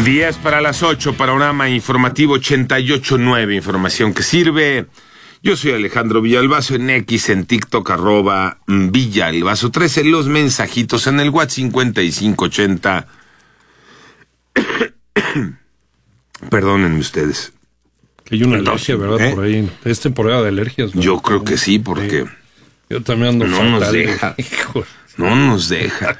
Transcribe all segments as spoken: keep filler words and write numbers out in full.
diez para las ocho, panorama informativo ochenta y ocho punto nueve, información que sirve. Yo soy Alejandro Villalbazo, en X, en TikTok, arroba Villalbazo trece, los mensajitos en el WhatsApp cincuenta y cinco ochenta. Perdónenme ustedes. Hay una alergia, ¿verdad? ¿Eh? Por ahí. Es temporada de alergias, ¿no? Yo creo que sí, porque... Sí. Yo también ando no fatal. nos deja. Hijo. No nos deja.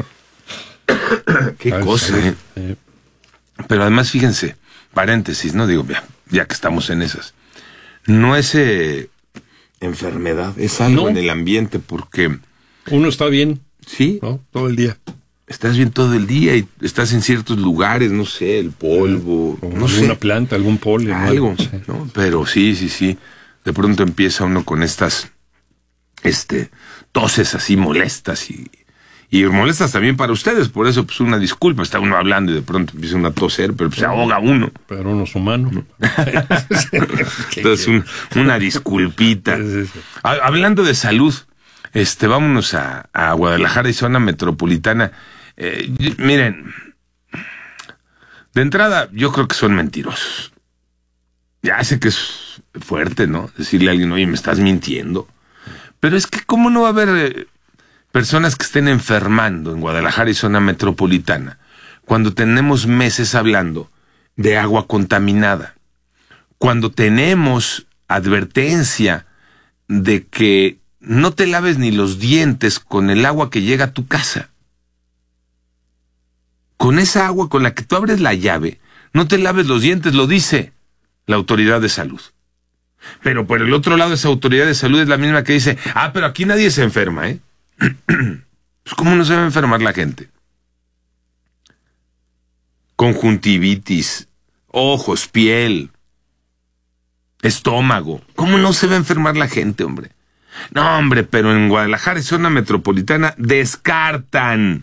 Qué Ay, cosa, sí. ¿eh? Sí. Pero además, fíjense, paréntesis, ¿no? Digo, ya, ya que estamos en esas. No es eh, enfermedad, es algo No. en el ambiente, porque... Uno está bien, Sí, ¿no? Todo el día. estás bien todo el día y estás en ciertos lugares, no sé, el polvo, O no alguna sé, planta, algún polen. algo, Sí. ¿no? Pero sí, sí, sí, de pronto empieza uno con estas, este, toses así molestas y, y molestas también para ustedes, por eso pues una disculpa, está uno hablando y de pronto empieza uno a toser, pero pues, se ahoga uno. Pero uno es humano. Entonces un- una disculpita. Sí, sí, sí. Ha- Hablando de salud, este, vámonos a, a Guadalajara y zona metropolitana. Eh, y- miren, de entrada, yo creo que son mentirosos. Ya sé que es fuerte, ¿no? Decirle a alguien, oye, me estás mintiendo. Pero es que, ¿cómo no va a haber eh, personas que estén enfermando en Guadalajara y zona metropolitana cuando tenemos meses hablando de agua contaminada? Cuando tenemos advertencia de que no te laves ni los dientes con el agua que llega a tu casa. Con esa agua con la que tú abres la llave, no te laves los dientes, lo dice la autoridad de salud. Pero por el otro lado, esa autoridad de salud es la misma que dice, ah, pero aquí nadie se enferma, ¿eh? Pues, ¿cómo no se va a enfermar la gente? Conjuntivitis, ojos, piel, estómago. ¿Cómo no se va a enfermar la gente, hombre? No, hombre, pero en Guadalajara y zona metropolitana descartan.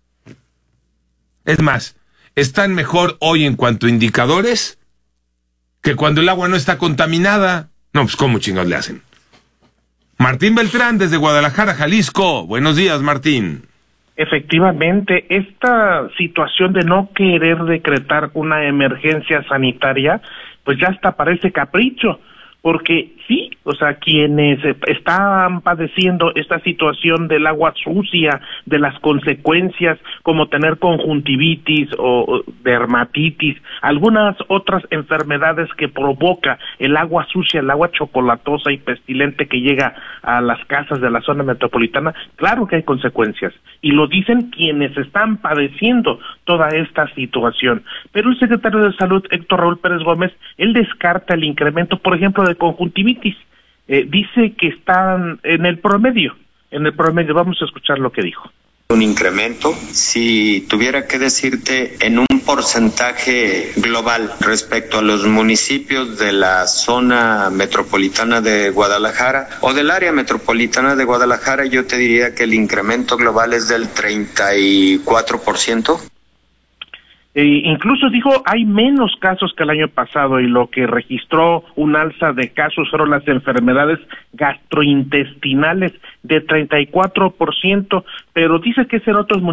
Es más, están mejor hoy en cuanto a indicadores que cuando el agua no está contaminada. No, pues ¿cómo chingados le hacen? Martín Beltrán, desde Guadalajara, Jalisco. Buenos días, Martín. Efectivamente, esta situación de no querer decretar una emergencia sanitaria, pues ya hasta parece capricho, porque sí, o sea, quienes están padeciendo esta situación del agua sucia, de las consecuencias como tener conjuntivitis o dermatitis, algunas otras enfermedades que provoca el agua sucia, el agua chocolatosa y pestilente que llega a las casas de la zona metropolitana, claro que hay consecuencias, y lo dicen quienes están padeciendo toda esta situación. Pero el secretario de Salud, Héctor Raúl Pérez Gómez, él descarta el incremento, por ejemplo, de conjuntivitis. Eh, dice que están en el promedio, en el promedio. Vamos a escuchar lo que dijo. Un incremento, si tuviera que decirte en un porcentaje global respecto a los municipios de la zona metropolitana de Guadalajara o del área metropolitana de Guadalajara, yo te diría que el incremento global es del treinta y cuatro por ciento. Eh, incluso dijo, hay menos casos que el año pasado y lo que registró un alza de casos fueron las enfermedades gastrointestinales de treinta y cuatro por ciento, pero dice que es en otros municipios